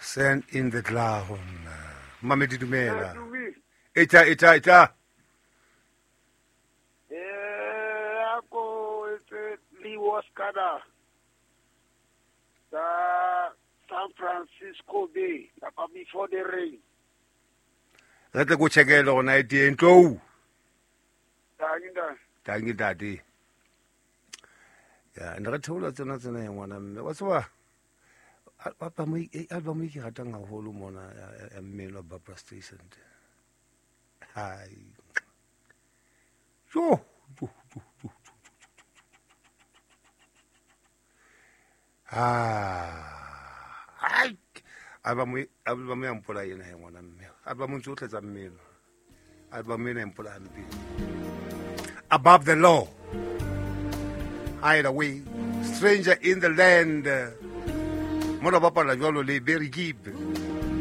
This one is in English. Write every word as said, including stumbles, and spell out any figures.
Send in the clown. Mame di dumela. Dubi. Eta, eta, eta. Eh, ako ese Lewis Kada. Sa San Francisco Bay. Napa before the rain. Re tle go checkele gona e teng tlou. Tanginda. Tangi dadi. Ya, nna re theola tsena tsena ya ngwana mme. Wa tseba album e album e ke ratang haholo mona ya mmelo Barbra Streisand. Hai. Jo, jo, jo, jo. Ah. Ai. Album e album ya mpola yena ya ngwana mme. Album tsotlhe tsa mmelo. Album ena mpola hampi. Above the law. Hide away. Stranger in the land. Mona bapala jwalo le Berry Gibb.